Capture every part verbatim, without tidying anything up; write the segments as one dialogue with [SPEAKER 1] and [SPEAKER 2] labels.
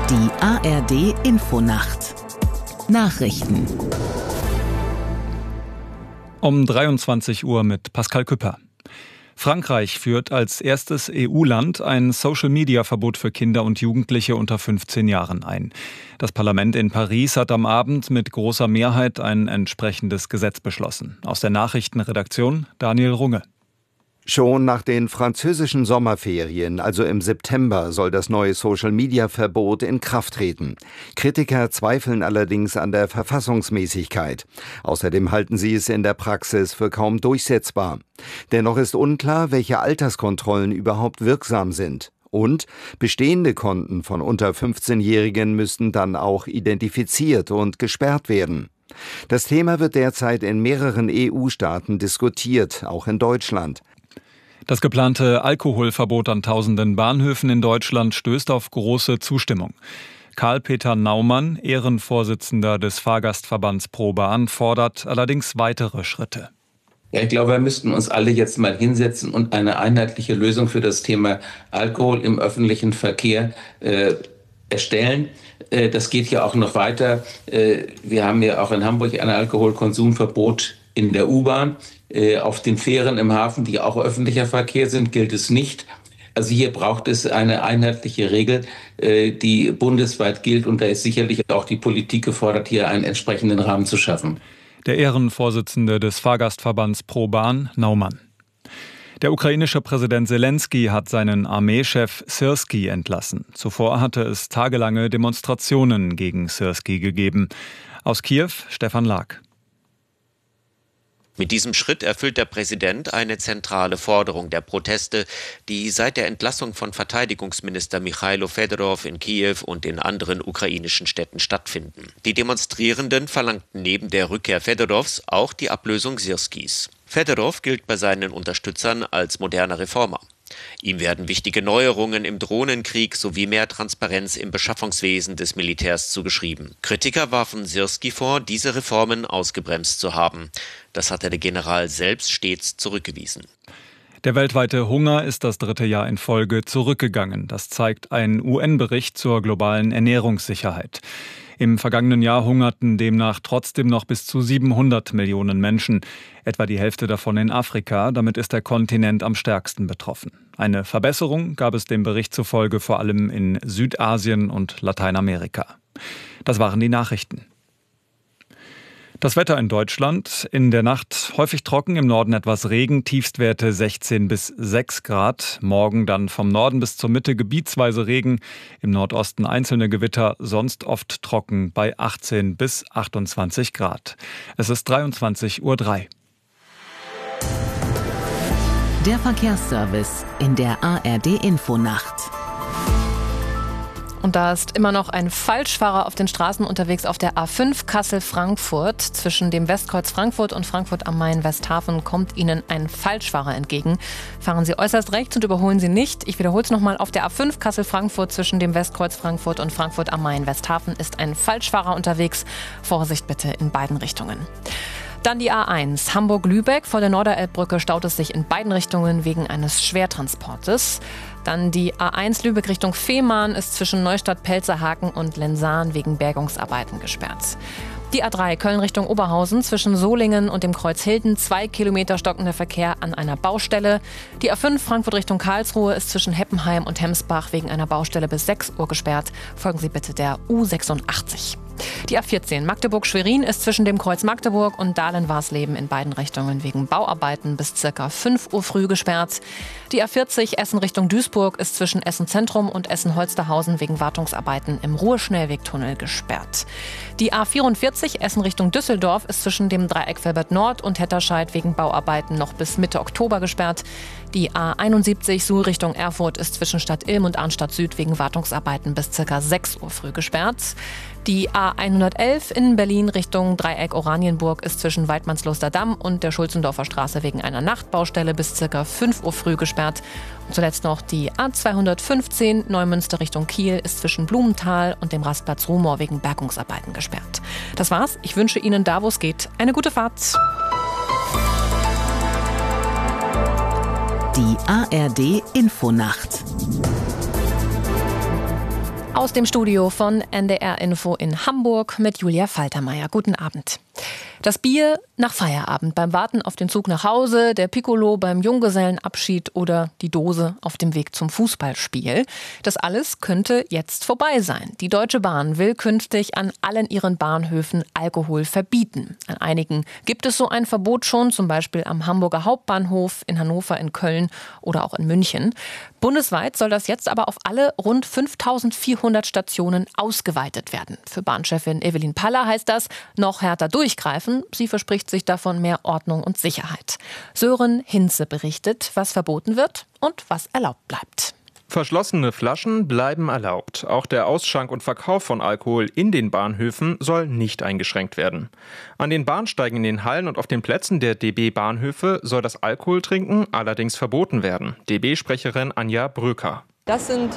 [SPEAKER 1] Die A R D-Infonacht Nachrichten
[SPEAKER 2] um dreiundzwanzig Uhr mit Pascal Küpper. Frankreich führt als erstes E U-Land ein Social-Media-Verbot für Kinder und Jugendliche unter fünfzehn Jahren ein. Das Parlament in Paris hat am Abend mit großer Mehrheit ein entsprechendes Gesetz beschlossen. Aus der Nachrichtenredaktion Daniel Runge.
[SPEAKER 3] Schon nach den französischen Sommerferien, also im September, soll das neue Social-Media-Verbot in Kraft treten. Kritiker zweifeln allerdings an der Verfassungsmäßigkeit. Außerdem halten sie es in der Praxis für kaum durchsetzbar. Dennoch ist unklar, welche Alterskontrollen überhaupt wirksam sind. Und bestehende Konten von unter fünfzehnjährigen müssten dann auch identifiziert und gesperrt werden. Das Thema wird derzeit in mehreren E U-Staaten diskutiert, auch in Deutschland.
[SPEAKER 2] Das geplante Alkoholverbot an tausenden Bahnhöfen in Deutschland stößt auf große Zustimmung. Karl-Peter Naumann, Ehrenvorsitzender des Fahrgastverbands ProBahn, fordert allerdings weitere Schritte.
[SPEAKER 4] Ja, ich glaube, wir müssten uns alle jetzt mal hinsetzen und eine einheitliche Lösung für das Thema Alkohol im öffentlichen Verkehr äh, erstellen. Äh, das geht ja auch noch weiter. Äh, wir haben ja auch in Hamburg ein Alkoholkonsumverbot in der U-Bahn. Äh, auf den Fähren im Hafen, die auch öffentlicher Verkehr sind, gilt es nicht. Also hier braucht es eine einheitliche Regel, äh, die bundesweit gilt. Und da ist sicherlich auch die Politik gefordert, hier einen entsprechenden Rahmen zu schaffen.
[SPEAKER 2] Der Ehrenvorsitzende des Fahrgastverbands ProBahn, Naumann. Der ukrainische Präsident Selensky hat seinen Armeechef Syrskyi entlassen. Zuvor hatte es tagelange Demonstrationen gegen Syrskyi gegeben. Aus Kiew, Stefan Lag.
[SPEAKER 5] Mit diesem Schritt erfüllt der Präsident eine zentrale Forderung der Proteste, die seit der Entlassung von Verteidigungsminister Michailo Fedorov in Kiew und in anderen ukrainischen Städten stattfinden. Die Demonstrierenden verlangten neben der Rückkehr Fedorovs auch die Ablösung Syrskis. Fedorov gilt bei seinen Unterstützern als moderner Reformer. Ihm werden wichtige Neuerungen im Drohnenkrieg sowie mehr Transparenz im Beschaffungswesen des Militärs zugeschrieben. Kritiker warfen Syrskyi vor, diese Reformen ausgebremst zu haben. Das hatte der General selbst stets zurückgewiesen.
[SPEAKER 2] Der weltweite Hunger ist das dritte Jahr in Folge zurückgegangen. Das zeigt ein U N-Bericht zur globalen Ernährungssicherheit. Im vergangenen Jahr hungerten demnach trotzdem noch bis zu siebenhundert Millionen Menschen, etwa die Hälfte davon in Afrika. Damit ist der Kontinent am stärksten betroffen. Eine Verbesserung gab es dem Bericht zufolge vor allem in Südasien und Lateinamerika. Das waren die Nachrichten. Das Wetter in Deutschland: in der Nacht häufig trocken, im Norden etwas Regen, Tiefstwerte sechzehn bis sechs Grad. Morgen dann vom Norden bis zur Mitte gebietsweise Regen, im Nordosten einzelne Gewitter, sonst oft trocken bei achtzehn bis achtundzwanzig Grad. Es ist dreiundzwanzig Uhr drei.
[SPEAKER 1] Der Verkehrsservice in der A R D-Infonacht.
[SPEAKER 6] Und da ist immer noch ein Falschfahrer auf den Straßen unterwegs auf der A fünf Kassel-Frankfurt. Zwischen dem Westkreuz Frankfurt und Frankfurt am Main-Westhafen kommt Ihnen ein Falschfahrer entgegen. Fahren Sie äußerst rechts und überholen Sie nicht. Ich wiederhole es nochmal. Auf der A fünf Kassel-Frankfurt zwischen dem Westkreuz Frankfurt und Frankfurt am Main-Westhafen ist ein Falschfahrer unterwegs. Vorsicht bitte in beiden Richtungen. Dann die A eins Hamburg-Lübeck. Vor der Norderelbbrücke staut es sich in beiden Richtungen wegen eines Schwertransportes. Dann die A eins Lübeck Richtung Fehmarn ist zwischen Neustadt-Pelzerhaken und Lensahn wegen Bergungsarbeiten gesperrt. Die A drei Köln Richtung Oberhausen zwischen Solingen und dem Kreuz Hilden, zwei Kilometer stockender Verkehr an einer Baustelle. Die A fünf Frankfurt Richtung Karlsruhe ist zwischen Heppenheim und Hemsbach wegen einer Baustelle bis sechs Uhr gesperrt. Folgen Sie bitte der U sechsundachtzig. Die A vierzehn Magdeburg-Schwerin ist zwischen dem Kreuz Magdeburg und Dahlen-Warsleben in beiden Richtungen wegen Bauarbeiten bis circa fünf Uhr früh gesperrt. Die A vierzig Essen Richtung Duisburg ist zwischen Essen Zentrum und Essen Holsterhausen wegen Wartungsarbeiten im Ruhr-Schnellwegtunnel gesperrt. Die A vierundvierzig Essen Richtung Düsseldorf ist zwischen dem Dreieck Velbert Nord und Hetterscheid wegen Bauarbeiten noch bis Mitte Oktober gesperrt. Die A einundsiebzig Suhl Richtung Erfurt ist zwischen Stadt Ilm und Arnstadt Süd wegen Wartungsarbeiten bis circa sechs Uhr früh gesperrt. Die A hundertelf in Berlin Richtung Dreieck Oranienburg ist zwischen Weidmannsloster-Damm und der Schulzendorfer Straße wegen einer Nachtbaustelle bis circa fünf Uhr früh gesperrt. Und zuletzt noch die A zweihundertfünfzehn Neumünster Richtung Kiel ist zwischen Blumenthal und dem Rastplatz Rumor wegen Bergungsarbeiten gesperrt. Das war's. Ich wünsche Ihnen da, wo es geht, eine gute Fahrt.
[SPEAKER 1] Die A R D-Infonacht.
[SPEAKER 6] Aus dem Studio von N D R Info in Hamburg mit Julia Faltermeier. Guten Abend. Das Bier nach Feierabend, beim Warten auf den Zug nach Hause, der Piccolo beim Junggesellenabschied oder die Dose auf dem Weg zum Fußballspiel. Das alles könnte jetzt vorbei sein. Die Deutsche Bahn will künftig an allen ihren Bahnhöfen Alkohol verbieten. An einigen gibt es so ein Verbot schon, zum Beispiel am Hamburger Hauptbahnhof, in Hannover, in Köln oder auch in München. Bundesweit soll das jetzt aber auf alle rund fünftausendvierhundert Stationen ausgeweitet werden. Für Bahnchefin Evelyn Paller heißt das, noch härter durchgreifen. Sie verspricht sich davon mehr Ordnung und Sicherheit. Sören Hinze berichtet, was verboten wird und was erlaubt bleibt.
[SPEAKER 7] Verschlossene Flaschen bleiben erlaubt. Auch der Ausschank und Verkauf von Alkohol in den Bahnhöfen soll nicht eingeschränkt werden. An den Bahnsteigen in den Hallen und auf den Plätzen der D B-Bahnhöfe soll das Alkoholtrinken allerdings verboten werden. D B-Sprecherin Anja Bröker.
[SPEAKER 8] Das sind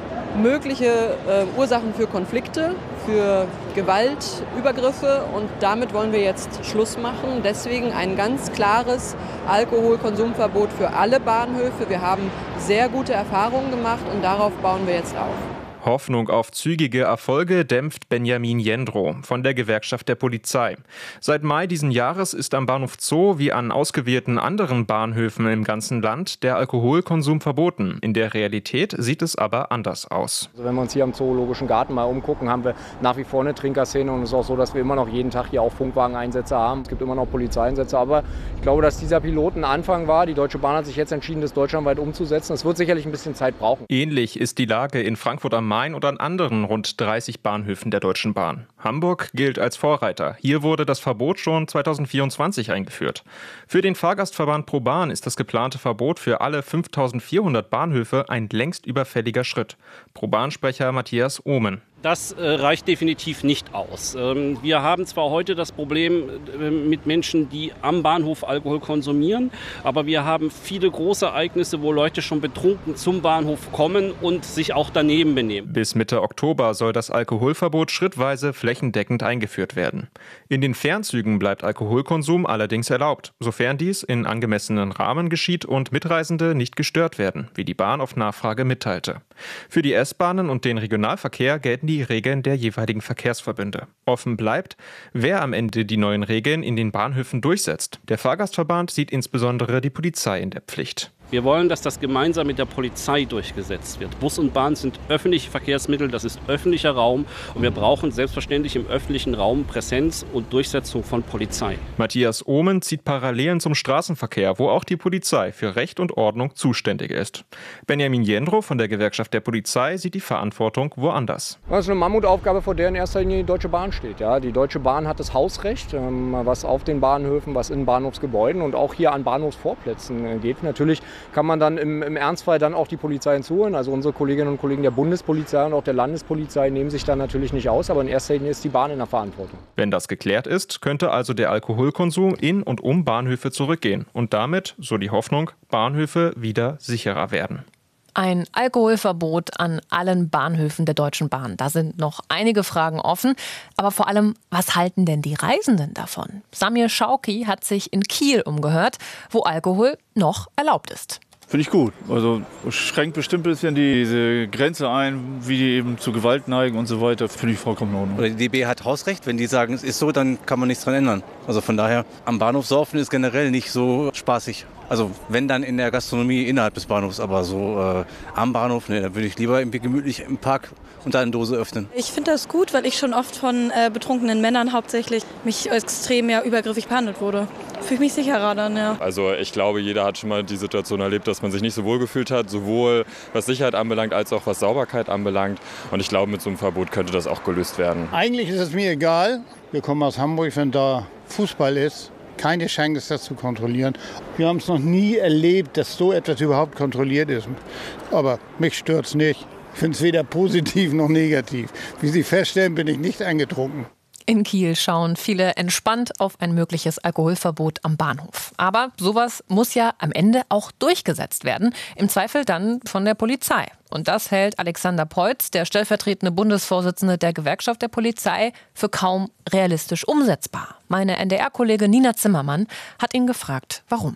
[SPEAKER 8] mögliche äh, Ursachen für Konflikte, für Gewalt, Übergriffe, und damit wollen wir jetzt Schluss machen. Deswegen ein ganz klares Alkoholkonsumverbot für alle Bahnhöfe. Wir haben sehr gute Erfahrungen gemacht und darauf bauen wir jetzt auf.
[SPEAKER 7] Hoffnung auf zügige Erfolge dämpft Benjamin Jendro von der Gewerkschaft der Polizei. Seit Mai diesen Jahres ist am Bahnhof Zoo wie an ausgewählten anderen Bahnhöfen im ganzen Land der Alkoholkonsum verboten. In der Realität sieht es aber anders aus.
[SPEAKER 9] Also wenn wir uns hier am Zoologischen Garten mal umgucken, haben wir nach wie vor eine Trinkerszene, und es ist auch so, dass wir immer noch jeden Tag hier auch Funkwageneinsätze haben. Es gibt immer noch Polizeieinsätze, aber ich glaube, dass dieser Pilot ein Anfang war. Die Deutsche Bahn hat sich jetzt entschieden, das deutschlandweit umzusetzen. Es wird sicherlich ein bisschen Zeit brauchen.
[SPEAKER 7] Ähnlich ist die Lage in Frankfurt am Main und an anderen rund dreißig Bahnhöfen der Deutschen Bahn. Hamburg gilt als Vorreiter. Hier wurde das Verbot schon zweitausendvierundzwanzig eingeführt. Für den Fahrgastverband ProBahn ist das geplante Verbot für alle fünftausendvierhundert Bahnhöfe ein längst überfälliger Schritt. ProBahn-Sprecher Matthias Ohmen.
[SPEAKER 10] Das äh, reicht definitiv nicht aus. Ähm, wir haben zwar heute das Problem äh, mit Menschen, die am Bahnhof Alkohol konsumieren, aber wir haben viele Großereignisse, wo Leute schon betrunken zum Bahnhof kommen und sich auch daneben benehmen.
[SPEAKER 7] Bis Mitte Oktober soll das Alkoholverbot schrittweise flächendeckend eingeführt werden. In den Fernzügen bleibt Alkoholkonsum allerdings erlaubt, sofern dies in angemessenen Rahmen geschieht und Mitreisende nicht gestört werden, wie die Bahn auf Nachfrage mitteilte. Für die S-Bahnen und den Regionalverkehr gelten die Regeln der jeweiligen Verkehrsverbünde. Offen bleibt, wer am Ende die neuen Regeln in den Bahnhöfen durchsetzt. Der Fahrgastverband sieht insbesondere die Polizei in der Pflicht.
[SPEAKER 10] Wir wollen, dass das gemeinsam mit der Polizei durchgesetzt wird. Bus und Bahn sind öffentliche Verkehrsmittel, das ist öffentlicher Raum, und wir brauchen selbstverständlich im öffentlichen Raum Präsenz und Durchsetzung von Polizei.
[SPEAKER 7] Matthias Ohmen zieht Parallelen zum Straßenverkehr, wo auch die Polizei für Recht und Ordnung zuständig ist. Benjamin Jendro von der Gewerkschaft der Polizei sieht die Verantwortung woanders.
[SPEAKER 9] Das ist eine Mammutaufgabe, vor der in erster Linie die Deutsche Bahn steht. Ja, die Deutsche Bahn hat das Hausrecht, was auf den Bahnhöfen, was in Bahnhofsgebäuden und auch hier an Bahnhofsvorplätzen geht. Natürlich kann man dann im, im Ernstfall dann auch die Polizei hinzuholen. Also unsere Kolleginnen und Kollegen der Bundespolizei und auch der Landespolizei nehmen sich da natürlich nicht aus, aber in erster Linie ist die Bahn in der Verantwortung.
[SPEAKER 7] Wenn das geklärt ist, könnte also der Alkoholkonsum in und um Bahnhöfe zurückgehen und damit, so die Hoffnung, Bahnhöfe wieder sicherer werden.
[SPEAKER 6] Ein Alkoholverbot an allen Bahnhöfen der Deutschen Bahn. Da sind noch einige Fragen offen. Aber vor allem, was halten denn die Reisenden davon? Samir Schauki hat sich in Kiel umgehört, wo Alkohol noch erlaubt ist.
[SPEAKER 11] Finde ich gut. Also schränkt bestimmt ein bisschen diese Grenze ein, wie die eben zu Gewalt neigen und so weiter. Finde ich vollkommen in Ordnung.
[SPEAKER 12] Oder die D B hat Hausrecht. Wenn die sagen, es ist so, dann kann man nichts dran ändern. Also von daher, am Bahnhof saufen ist generell nicht so spaßig. Also wenn dann in der Gastronomie innerhalb des Bahnhofs, aber so äh, am Bahnhof, ne, da würde ich lieber irgendwie gemütlich im Park unter eine Dose öffnen.
[SPEAKER 13] Ich finde das gut, weil ich schon oft von äh, betrunkenen Männern hauptsächlich mich extrem ja, übergriffig behandelt wurde. Fühle ich mich sicherer dann, ja.
[SPEAKER 14] Also ich glaube, jeder hat schon mal die Situation erlebt, dass man sich nicht so wohl gefühlt hat, sowohl was Sicherheit anbelangt, als auch was Sauberkeit anbelangt. Und ich glaube, mit so einem Verbot könnte das auch gelöst werden.
[SPEAKER 15] Eigentlich ist es mir egal. Wir kommen aus Hamburg, wenn da Fußball ist. Keine Chance, das zu kontrollieren. Wir haben es noch nie erlebt, dass so etwas überhaupt kontrolliert ist. Aber mich stört es nicht. Ich finde es weder positiv noch negativ. Wie Sie feststellen, bin ich nicht angetrunken.
[SPEAKER 6] In Kiel schauen viele entspannt auf ein mögliches Alkoholverbot am Bahnhof. Aber sowas muss ja am Ende auch durchgesetzt werden. Im Zweifel dann von der Polizei. Und das hält Alexander Peutz, der stellvertretende Bundesvorsitzende der Gewerkschaft der Polizei, für kaum realistisch umsetzbar. Meine N D R-Kollegin Nina Zimmermann hat ihn gefragt, warum.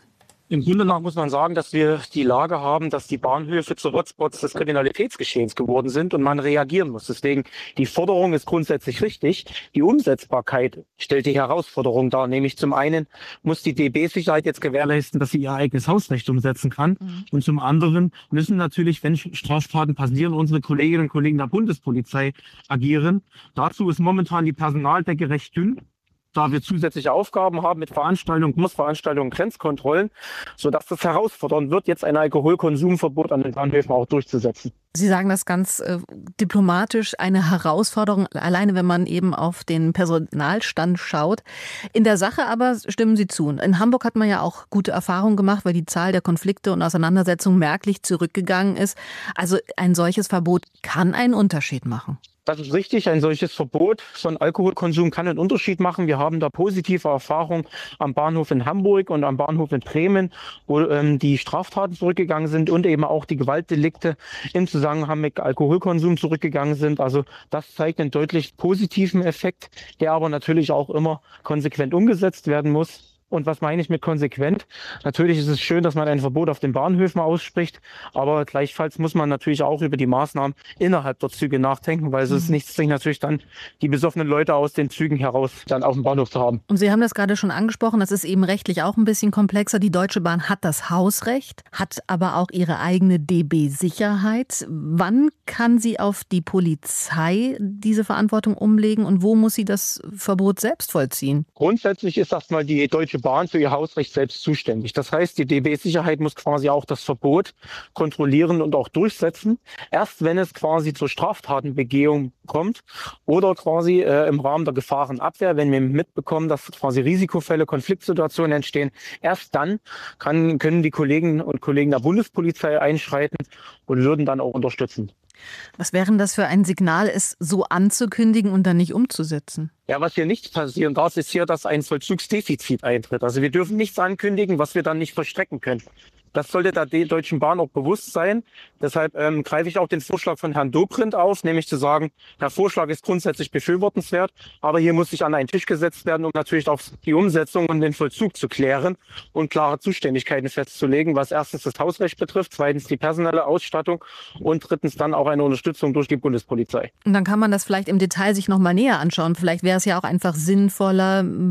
[SPEAKER 16] Im Grunde nach muss man sagen, dass wir die Lage haben, dass die Bahnhöfe zu Hotspots des Kriminalitätsgeschehens geworden sind und man reagieren muss. Deswegen, die Forderung ist grundsätzlich richtig. Die Umsetzbarkeit stellt die Herausforderung dar. Nämlich zum einen muss die D B-Sicherheit jetzt gewährleisten, dass sie ihr eigenes Hausrecht umsetzen kann. Mhm. Und zum anderen müssen natürlich, wenn Straftaten passieren, unsere Kolleginnen und Kollegen der Bundespolizei agieren. Dazu ist momentan die Personaldecke recht dünn, da wir zusätzliche Aufgaben haben mit Veranstaltungen, Großveranstaltungen, Grenzkontrollen, sodass das herausfordernd wird, jetzt ein Alkoholkonsumverbot an den Bahnhöfen auch durchzusetzen.
[SPEAKER 17] Sie sagen das ganz äh, diplomatisch, eine Herausforderung, alleine wenn man eben auf den Personalstand schaut. In der Sache aber stimmen Sie zu. In Hamburg hat man ja auch gute Erfahrungen gemacht, weil die Zahl der Konflikte und Auseinandersetzungen merklich zurückgegangen ist. Also ein solches Verbot kann einen Unterschied machen.
[SPEAKER 16] Das ist richtig. Ein solches Verbot von Alkoholkonsum kann einen Unterschied machen. Wir haben da positive Erfahrungen am Bahnhof in Hamburg und am Bahnhof in Bremen, wo ähm, die Straftaten zurückgegangen sind und eben auch die Gewaltdelikte im Zusammenhang mit Alkoholkonsum zurückgegangen sind. Also das zeigt einen deutlich positiven Effekt, der aber natürlich auch immer konsequent umgesetzt werden muss. Und was meine ich mit konsequent? Natürlich ist es schön, dass man ein Verbot auf den Bahnhöfen ausspricht, aber gleichfalls muss man natürlich auch über die Maßnahmen innerhalb der Züge nachdenken, weil es ist nichts, sich natürlich dann die besoffenen Leute aus den Zügen heraus dann auf dem Bahnhof zu haben.
[SPEAKER 17] Und Sie haben das gerade schon angesprochen, das ist eben rechtlich auch ein bisschen komplexer. Die Deutsche Bahn hat das Hausrecht, hat aber auch ihre eigene D B-Sicherheit. Wann kann sie auf die Polizei diese Verantwortung umlegen und wo muss sie das Verbot selbst vollziehen?
[SPEAKER 16] Grundsätzlich ist erstmal die Deutsche Bahn für ihr Hausrecht selbst zuständig. Das heißt, die D B-Sicherheit muss quasi auch das Verbot kontrollieren und auch durchsetzen. Erst wenn es quasi zur Straftatenbegehung kommt oder quasi äh, im Rahmen der Gefahrenabwehr, wenn wir mitbekommen, dass quasi Risikofälle, Konfliktsituationen entstehen, erst dann kann, können die Kollegen und Kollegen der Bundespolizei einschreiten und würden dann auch unterstützen.
[SPEAKER 17] Was wäre denn das für ein Signal, es so anzukündigen und dann nicht umzusetzen?
[SPEAKER 16] Ja, was hier nicht passieren darf, ist hier, dass ein Vollzugsdefizit eintritt. Also wir dürfen nichts ankündigen, was wir dann nicht vollstrecken können. Das sollte der Deutschen Bahn auch bewusst sein. Deshalb ähm, greife ich auch den Vorschlag von Herrn Dobrindt auf, nämlich zu sagen, der Vorschlag ist grundsätzlich befürwortenswert, aber hier muss sich an einen Tisch gesetzt werden, um natürlich auch die Umsetzung und den Vollzug zu klären und klare Zuständigkeiten festzulegen, was erstens das Hausrecht betrifft, zweitens die personelle Ausstattung und drittens dann auch eine Unterstützung durch die Bundespolizei.
[SPEAKER 17] Und dann kann man das vielleicht im Detail sich noch mal näher anschauen. Vielleicht wäre es ja auch einfach sinnvoller,